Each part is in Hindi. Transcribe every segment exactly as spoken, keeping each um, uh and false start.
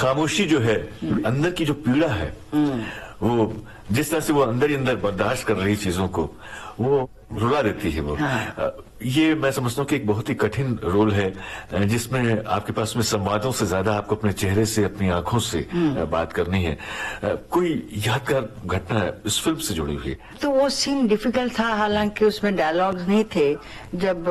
खामोशी जो है, अंदर की जो पीड़ा है, वो जिस तरह से वो अंदर ही अंदर बर्दाश्त कर रही चीजों को, वो रुला देती है वो। हाँ। ये मैं समझता हूँ कि एक बहुत ही कठिन रोल है, जिसमें आपके पास में संवादों से ज्यादा आपको अपने चेहरे से, अपनी आंखों से बात करनी है। कोई यादगार घटना इस फिल्म से जुड़ी हुई? तो वो सीन डिफिकल्ट था, हालांकि उसमें डायलॉग्स नहीं थे। जब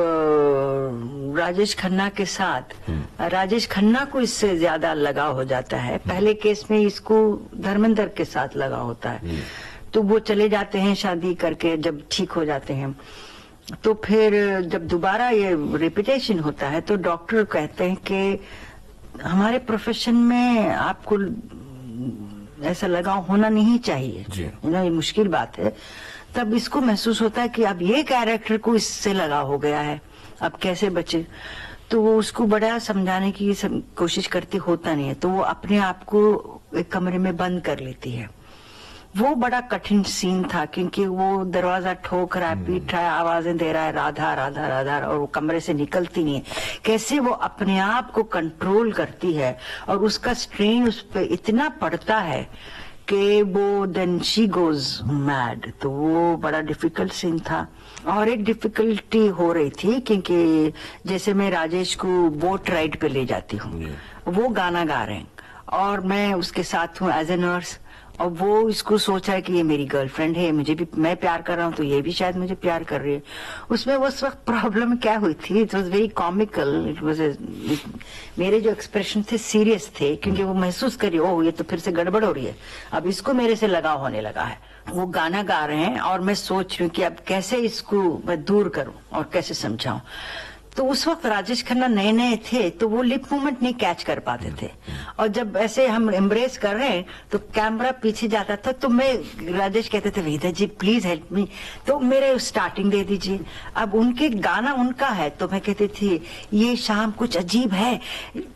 राजेश खन्ना के साथ, राजेश खन्ना को इससे ज्यादा लगाव हो जाता है। पहले केस में इसको धर्मेंद्र के साथ लगा होता है, तो वो चले जाते हैं शादी करके, जब ठीक हो जाते हैं। तो फिर जब दोबारा ये रिपीटेशन होता है तो डॉक्टर कहते हैं कि हमारे प्रोफेशन में आपको ऐसा लगाव होना नहीं चाहिए, ना, ये मुश्किल बात है। तब इसको महसूस होता है कि अब ये कैरेक्टर को इससे लगाव हो गया है, अब कैसे बचे। तो वो उसको बड़ा समझाने की कोशिश करती, होता नहीं है, तो वो अपने आप को एक कमरे में बंद कर लेती है। वो बड़ा कठिन सीन था, क्योंकि वो दरवाजा ठोक रहा है, पीट रहा है, आवाजें दे रहा है, राधा राधा राधा, और वो कमरे से निकलती नहीं है। कैसे वो अपने आप को कंट्रोल करती है, और उसका स्ट्रेन उस पर इतना पड़ता है कि वो देन शी गोज मैड। तो वो बड़ा डिफिकल्ट सीन था। और एक डिफिकल्टी हो रही थी, क्योंकि जैसे मैं राजेश को बोट राइड पे ले जाती हूँ, वो गाना गा रहे हैं और मैं उसके साथ हूँ एज ए नर्स, और वो इसको सोचा है कि ये मेरी गर्लफ्रेंड है, मुझे भी, मैं प्यार कर रहा हूँ तो ये भी शायद मुझे प्यार कर रही है। उसमें उस वक्त प्रॉब्लम क्या हुई थी, it was very comical, it was, मेरे जो एक्सप्रेशन थे सीरियस थे, क्योंकि वो महसूस करी, ओह ये तो फिर से गड़बड़ हो रही है, अब इसको मेरे से लगाव होने लगा है। वो गाना गा रहे हैं और मैं सोच रही हूँ कि अब कैसे इसको मैं दूर करूं और कैसे समझाऊं। तो उस वक्त राजेश खन्ना नए नए थे, तो वो लिप मूवमेंट नहीं कैच कर पाते थे, और जब ऐसे हम एम्ब्रेस कर रहे हैं तो कैमरा पीछे जाता था, तो मैं, राजेश कहते थे वेदा जी प्लीज हेल्प मी, तो मेरे स्टार्टिंग दे दीजिए। अब उनके गाना उनका है, तो मैं कहती थी ये शाम कुछ अजीब है,